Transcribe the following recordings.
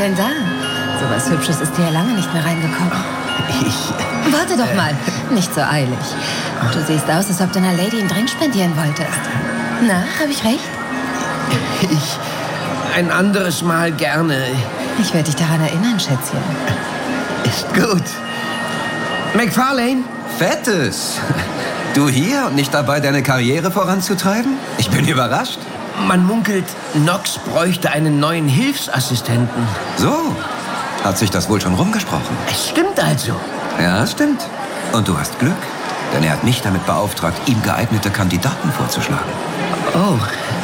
denn da? So was Hübsches ist dir ja lange nicht mehr reingekommen. Warte doch mal, nicht so eilig. Du siehst aus, als ob du einer Lady einen Drink spendieren wolltest. Na, habe ich recht? Ein anderes Mal gerne. Ich werde dich daran erinnern, Schätzchen. Ist gut. McFarlane? Fettes. Du hier und nicht dabei, deine Karriere voranzutreiben? Ich bin überrascht. Man munkelt, Knox bräuchte einen neuen Hilfsassistenten. So, hat sich das wohl schon rumgesprochen? Es stimmt also. Ja, es stimmt. Und du hast Glück, denn er hat mich damit beauftragt, ihm geeignete Kandidaten vorzuschlagen. Oh,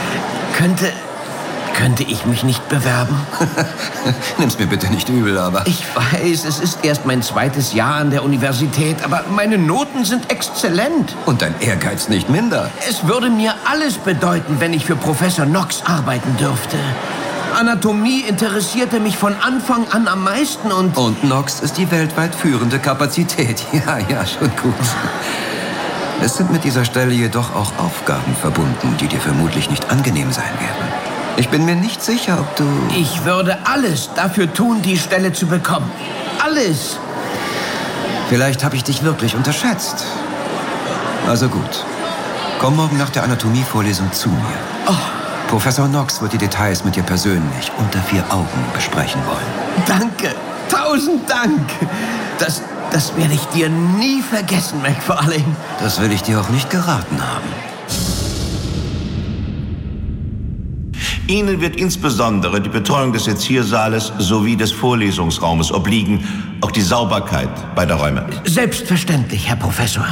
könnte ich mich nicht bewerben? Nimm's mir bitte nicht übel, aber... Ich weiß, es ist erst mein 2. Jahr an der Universität, aber meine Noten sind exzellent. Und dein Ehrgeiz nicht minder. Es würde mir alles bedeuten, wenn ich für Professor Knox arbeiten dürfte. Anatomie interessierte mich von Anfang an am meisten und... Und Knox ist die weltweit führende Kapazität. Ja, schon gut. Es sind mit dieser Stelle jedoch auch Aufgaben verbunden, die dir vermutlich nicht angenehm sein werden. Ich bin mir nicht sicher, ob du... Ich würde alles dafür tun, die Stelle zu bekommen. Alles. Vielleicht habe ich dich wirklich unterschätzt. Also gut. Komm morgen nach der Anatomievorlesung zu mir. Oh. Professor Knox wird die Details mit dir persönlich unter 4 Augen besprechen wollen. Danke. 1000 Dank. Das werde ich dir nie vergessen, McFarlane. Das will ich dir auch nicht geraten haben. Ihnen wird insbesondere die Betreuung des Seziersaales sowie des Vorlesungsraumes obliegen, auch die Sauberkeit beider Räume. Selbstverständlich, Herr Professor.